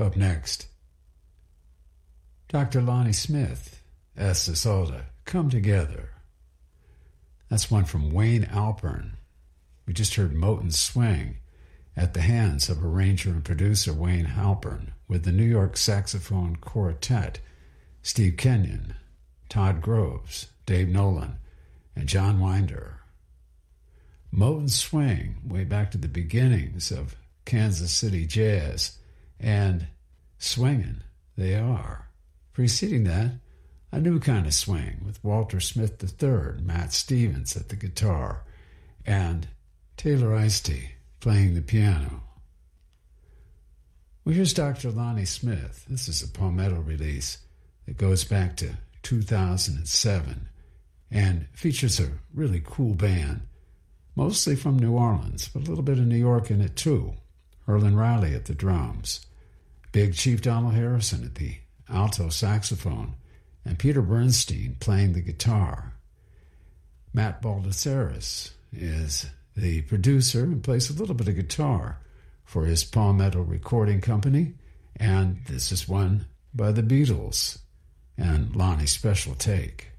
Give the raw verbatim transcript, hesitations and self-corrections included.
Up next, Doctor Lonnie Smith, Es Isolde, Come Together. That's one from Wayne Alpern. We just heard Moten Swing at the hands of arranger and producer Wayne Alpern with the New York Saxophone Quartet, Steve Kenyon, Todd Groves, Dave Nolan, and John Winder. Moten Swing, way back to the beginnings of Kansas City jazz, and swingin' they are. Preceding that, a new kind of swing with Walter Smith the third, Matt Stevens at the guitar, and Taylor Eiste playing the piano. Well, here's Doctor Lonnie Smith. This is a Palmetto release that goes back to two thousand seven and features a really cool band, mostly from New Orleans, but a little bit of New York in it too. Herlin Riley at the drums, Big Chief Donald Harrison at the alto saxophone, and Peter Bernstein playing the guitar. Matt Baldessaris is the producer and plays a little bit of guitar for his Palmetto recording company, and this is one by the Beatles and Lonnie's special take.